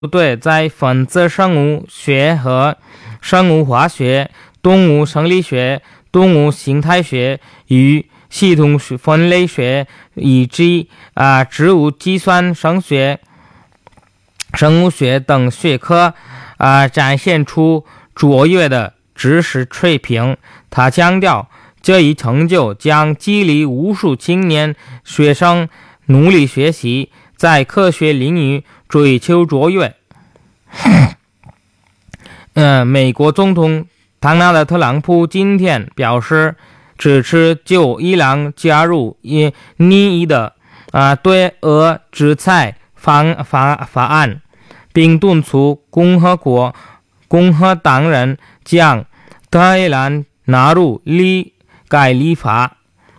对在分子生物学和生物化学、动物生理学、动物形态学与系统分类学以及植物计算生学、生物学等学科展现出卓越的知识水平。他强调，这一成就将激励无数青年学生努力学习，在科学领域追求卓越。美国总统唐纳德·特朗普今天表示支持就伊朗加入拟议的对俄制裁法案，并敦促共和党人将德黑兰纳入该立法。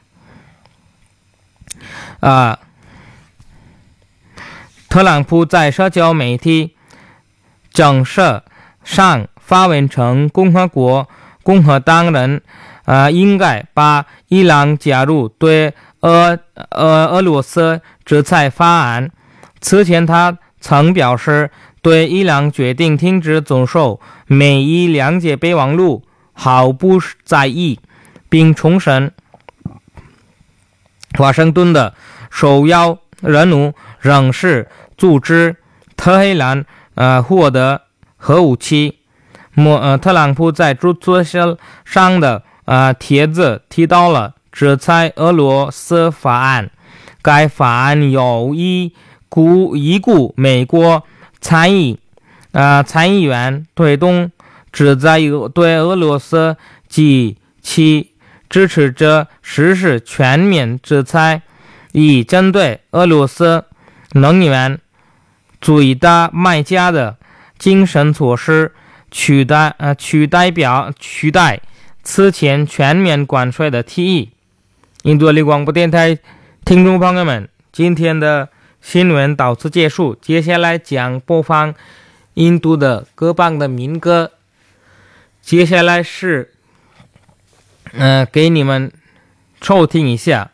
特朗普在社交媒体正式上发文称，共和党人应该把伊朗加入对俄罗斯制裁法案。此前他曾表示对伊朗决定停止遵守美伊两届备忘录毫不在意，并重申华盛顿的首要任务仍是阻止特黑兰获得核武器。特朗普在推特上的帖子提到了制裁俄罗斯法案。该法案有一股美国参议员推动旨在对俄罗斯及其支持者实施全面制裁，以针对俄罗斯能源最大卖家的精神措施，取代此前全面关税的提议。印度力广播电台听众朋友们，今天的新闻到此结束，接下来将播放印度的各邦的民歌。接下来是给你们收听一下